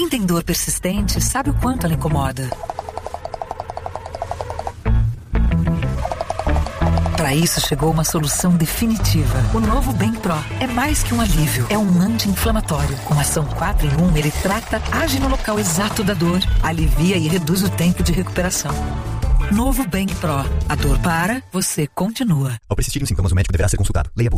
tem dor persistente sabe o quanto ela incomoda. Para isso chegou uma solução definitiva. O novo Bem Pro é mais que um alívio, é um anti-inflamatório. Com ação 4 em 1, ele trata, age no local exato da dor, alivia e reduz o tempo de recuperação. Novo Bem Pro. A dor para, você continua. Ao persistirem os sintomas, o médico deverá ser consultado. Leia a bula.